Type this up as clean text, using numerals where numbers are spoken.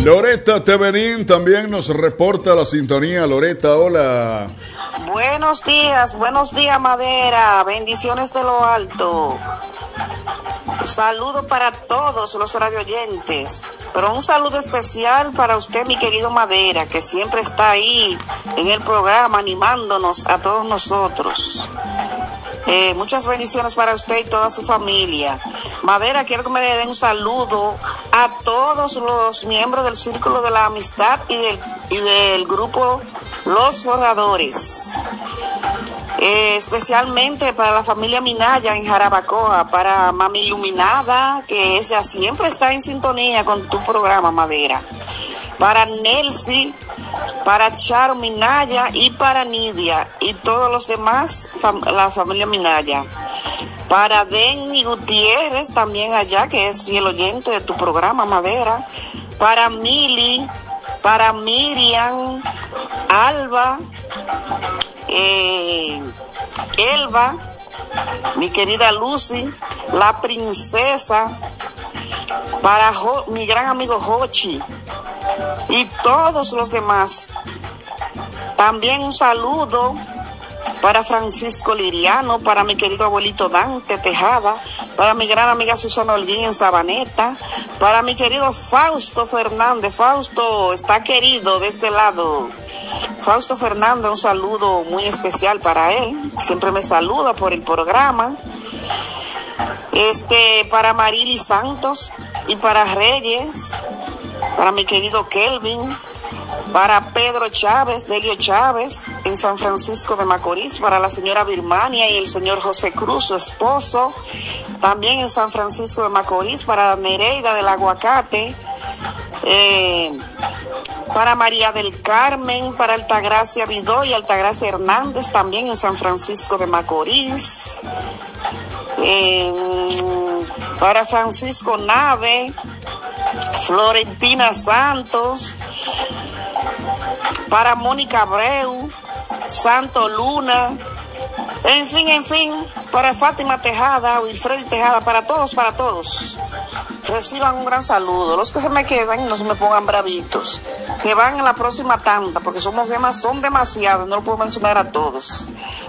Loreta Teverín también nos reporta la sintonía. Loreta, hola. Buenos días, Madera. Bendiciones de lo alto. Un saludo para todos los radioyentes, pero un saludo especial para usted, mi querido Madera, que siempre está ahí en el programa animándonos a todos nosotros. Muchas bendiciones para usted y toda su familia. Madera, quiero que me le den un saludo a todos los miembros del Círculo de la Amistad y del grupo Los Forradores. Especialmente para la familia Minaya en Jarabacoa, para Mami Iluminada, que ella siempre está en sintonía con tu programa, Madera. Para Nelsi, para Charo Minaya y para Nidia y todos los demás, la familia Minaya. Para Denny Gutiérrez, también allá, que es fiel oyente de tu programa, Madera. Para Mili, para Miriam, Alba, Elba, mi querida Lucy, la princesa, para mi gran amigo Jochi y todos los demás. También un saludo para Francisco Liriano, para mi querido abuelito Dante Tejada, para mi gran amiga Susana Holguín en Sabaneta, para mi querido Fausto Fernández. Fausto está querido de este lado. Fausto Fernández, un saludo muy especial para él. Siempre me saluda por el programa. Para Marily Santos y para Reyes, para mi querido Kelvin, para Pedro Chávez, Delio Chávez, en San Francisco de Macorís, para la señora Birmania y el señor José Cruz, su esposo, también en San Francisco de Macorís, para Nereida del Aguacate, para María del Carmen, para Altagracia Vidó y Altagracia Hernández, también en San Francisco de Macorís, para Francisco Nave, Florentina Santos, para Mónica Abreu, Santo Luna, en fin, para Fátima Tejada, Wilfredi Tejada, para todos. Reciban un gran saludo. Los que se me quedan, no se me pongan bravitos, que van en la próxima tanda, porque son demasiados, no lo puedo mencionar a todos.